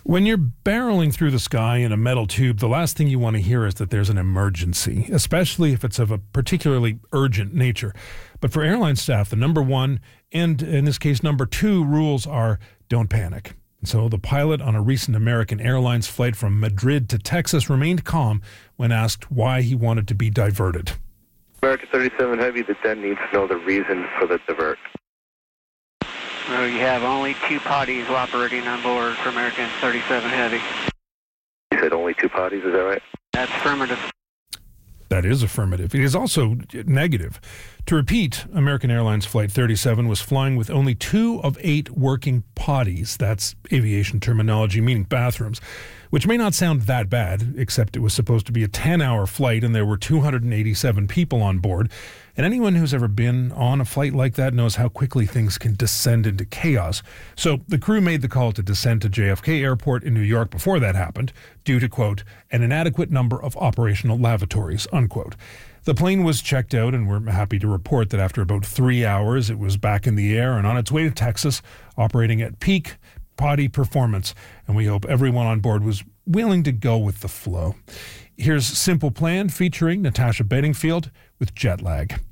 When you're barreling through the sky in a metal tube, the last thing you want to hear is that there's an emergency, especially if it's of a particularly urgent nature. But for airline staff, the number one, and in this case, number two rules are don't panic. And so the pilot on a recent American Airlines flight from Madrid to Texas remained calm when asked why he wanted to be diverted. American 37 Heavy, the den needs to know the reason for the divert. Well, you have only two potties operating on board for American 37 Heavy. You said only two potties, is that right? That's affirmative. That is affirmative. It is also negative. To repeat, American Airlines Flight 37 was flying with only 2 of 8 working potties. That's aviation terminology, meaning bathrooms, which may not sound that bad, except it was supposed to be a 10-hour flight and there were 287 people on board. And anyone who's ever been on a flight like that knows how quickly things can descend into chaos. So the crew made the call to descend to JFK Airport in New York before that happened, due to, quote, an inadequate number of operational lavatories, unquote. The plane was checked out, and we're happy to report that after about 3 hours, it was back in the air and on its way to Texas, operating at peak potty performance. And we hope everyone on board was willing to go with the flow. Here's Simple Plan featuring Natasha Bedingfield with Jet Lag.